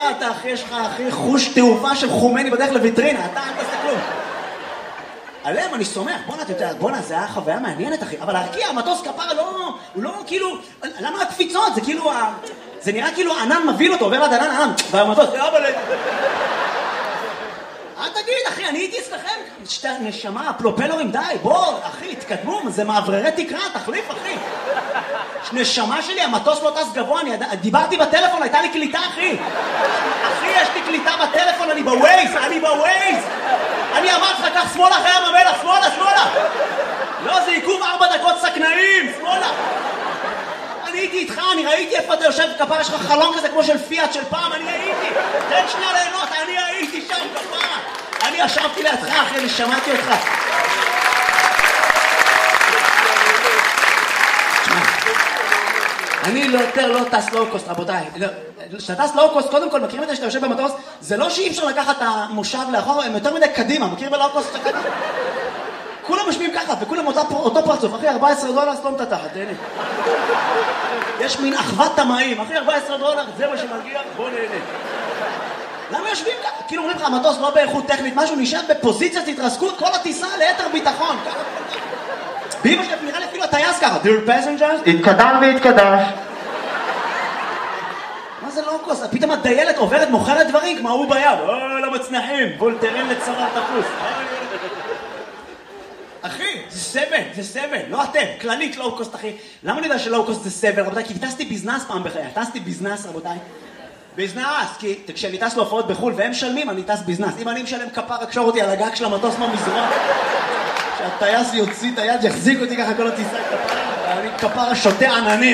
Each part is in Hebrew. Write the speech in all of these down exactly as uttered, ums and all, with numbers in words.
אתה אחי, יש לך אחי חוש תעופה של חומני בדרך לויטרינה, אתה אל תעשה כלום. עליהם אני סומך, בואנה, אתה יודע, בואנה, זה היה חוויה מעניינת אחי, אבל להרקיע, המטוס כפרה לא, הוא לא כאילו, למה הקפיצות? זה כאילו, זה נראה כאילו ענן מביל אותו, עובר עד ענן, ענן, והמטוס, אבל... אל תגיד, אחי, אני הייתי אצלכם, שתי נשמה, פלופלורים, די, בוא, אחי, תקדמו, זה מעברי תקרה, תחליף, אחי. נשמה שלי, המטוס לא טס גבוה, אני דיברתי בטלפון, הייתה לי קליטה, אחי. אחי, יש לי קליטה בטלפון, אני בווייז, אני בווייז. אני אמרתי לך, קח שמאלה אחרי ים המלח, שמאלה, שמאלה. לא, זה עיכוב ארבע דקות סכנאים, שמאלה. אני הייתי איתך, אני ראיתי איפה אתה יושב, כפרה, יש לך חלום כזה כמו של פיאט של פעם, אני הייתי. תן שנייה ליהנות, אני הייתי שם, כפרה. אני ישבתי לידך, אחי, אני שמעתי אותך. אני לא יותר לא טס לואו-קוסט, רבותיי. כשאתה טס לואו-קוסט, קודם כל, מכירים את זה שאתה יושב במטוס? זה לא שאי אפשר לקחת את המושב לאחור, הם יותר מדי קדימה, מכירים בלואו-קוסט? כולם משמיעים ככה, וכולם אותו פרצוף. אחי, ארבעה עשר דולר, סתום את התחת, תהנה. יש מין אחוות תמאים. אחי, ארבעה עשר דולר, זה מה שמגיע, בוא נהנה. למה יושבים ככה? כאילו אומרים לך, המטוס לא באיכות טכנית, משהו נשאר בפוזיציית התרסקות, כל הטיסה ליתר ביטחון. באמא שלי, נראה לי אפילו הטייס ככה. Dear passengers, התקדם והתקדש. מה זה לואו-קוסט? פתאום הדיילת עוברת, מוכרת דברים, כמו הוא ביד. אוי, לא מצנחים, וולטרן לצוואר תפוס. אחי, זה סבל, זה סבל, לא אתם, כללית לואו-קוסט, אחי. למה אני יודע שלואו-קוסט זה סבל, רבותיי? כי טסתי ביזנס פעם בחיי, טסתי ביזנס, רבותיי. ביזנס, כי כשאני טס להופעות בחול והם משלמים, אני טס ביזנס. אם אני משלם כפר, קשור אותי על הגג של המטוס מהמזרח. שהטייס יוציא את היד, יחזיק אותי ככה כל הטיסה כפר. אני כפר שותה עננים.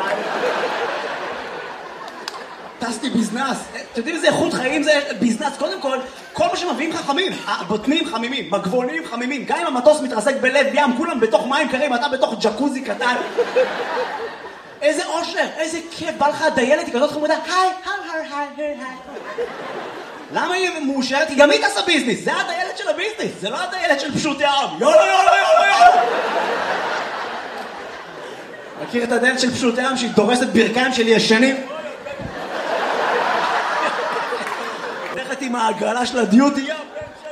טסתי ביזנס. אתם יודעים איזה איכות חיים זה ביזנס? קודם כל, כל מה שמביאים חכמים. הבוטנים חמימים, מגבונים חמימים. גם אם המטוס מתרסק בלב ים, כולם בתוך מים קרים, אתה בתוך ג'קוזי קטן. איזה אושר, איזה כיף, בא לך הדיילת, היא כזאת חמודה, היי, היי, היי, היי, היי. למה היא מאושרת? היא גם היא תעשה ביזנס, זה הדיילת של הביזנס, זה לא הדיילת של פשוטי העם. יאללה, יאללה, יאללה, יאללה. מכיר את הדיילת של פשוטי העם שהיא דורסת ברכיים של ישנים? הולכת עם העגלה של הדיוטי ים.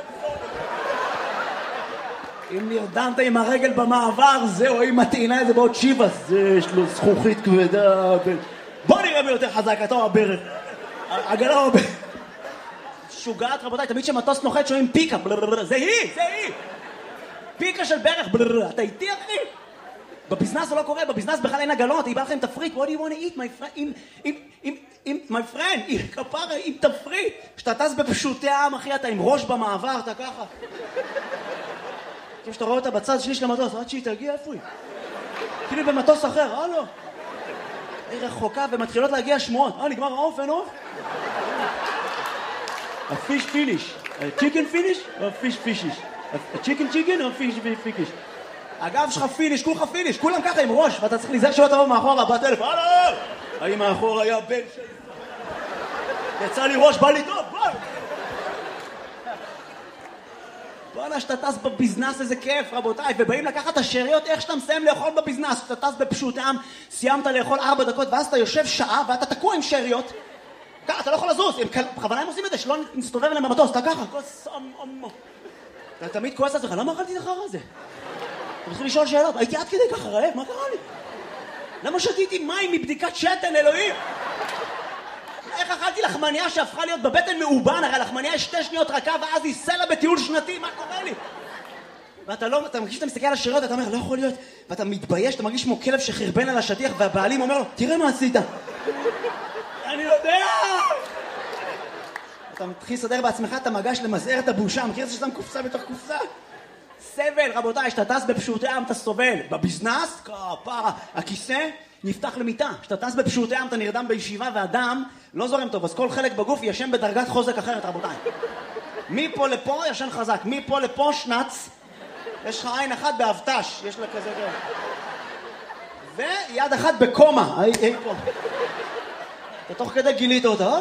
אם נרדמת עם הרגל במעבר, זהו, אם מטעינה איזה בעוד שיבס, זה יש לו זכוכית כבדה. בוא נראה מי יותר חזק, אתה או הברך. עגלה או הברך. שוגעת, רבותיי, תמיד שמטוס נוחת שומעים פיקה, זה היא, זה היא. פיקה של ברך, אתה איתי אחי? בביזנס זה לא קורה, בביזנס בכלל אין עגלות, היא באה לכם תפריט, what do you want to eat, my friend, עם, my friend, עם כפרה, עם תפריט. כשאתה טס בפשוטי העם, אחי, אתה עם ראש במעבר, אתה ככה. כשאתה רואה אותה בצד שני של המטוס, עד שהיא תגיע, איפה היא? כאילו במטוס אחר, אה לא. היא רחוקה ומתחילות להגיע שמועות. אה, נגמר העוף, אין עוף? הפיש פיניש. צ'יקן פיניש או פיש פישיש? הצ'יקן צ'יקן או פיש פיקיש? הגב שלך פיניש, כולך פיניש, כולם ככה עם ראש, ואתה צריך להיזהר שלא תבוא מאחורה, בטלפון, הלו! האם מאחור היה בן שלי? יצא לי ראש, בא לי טוב, בוא! בואנה, שאתה טס בביזנס, איזה כיף, רבותיי, ובאים לקחת את השאריות, איך שאתה מסיים לאכול בביזנס, שאתה טס בפשוט העם, סיימת לאכול ארבע דקות, ואז אתה יושב שעה, ואתה תקוע עם שאריות, ככה, אתה לא יכול לזוז, בכוונה הם עושים את זה, שלא נסתובב להם במטוס, אתה ככה, כוס אמו. אתה תמיד כועס על עצמך, למה אכלתי את החרא הזה? אתה מתחיל לשאול שאלות, הייתי עד כדי ככה רעב, מה קרה לי? למה שתיתי מים מבדיקת שתן, אלוהים? איך אכלתי לחמניה שהפכה להיות בבטן מאובן, הרי לחמניה יש שתי שניות רכה ואז היא סלע בטיול שנתי, מה קורה לי? ואתה לא, אתה מרגיש שאתה מסתכל על השאריות, אתה אומר, לא יכול להיות, ואתה מתבייש, אתה מרגיש כמו כלב שחרבן על השטיח והבעלים אומר לו, תראה מה עשית. אני יודע! אתה מתחיל לסדר בעצמך את המגש למזער את הבושה, מכיר את זה ששם קופסה בתוך קופסה? סבל, רבותיי, שאתה טס בפשוטי עם אתה סובל, בביזנס, כפרה, הכיסא נפתח למיטה. כשאתה טס בפשוטי עם אתה נרדם בישיבה והדם לא זורם טוב, אז כל חלק בגוף ישן בדרגת חוזק אחרת, רבותיי. מפה לפה ישן חזק, מפה לפה שנץ, יש לך עין אחת באבטש, יש לה כזה גר. ויד אחת בקומה, היי, היי פה. אתה תוך כדי גילית אותה,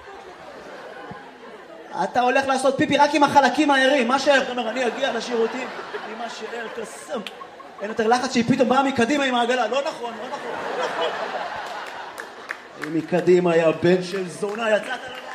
אתה הולך לעשות פיפי רק עם החלקים הערים, מה שער, אתה אומר, אני אגיע לשירותים, עם מה שער, קסם. אין יותר לחץ שהיא פתאום באה מקדימה עם העגלה, לא נכון, לא נכון, לא נכון. מקדימה היה בן של זונה, יצאת לנו.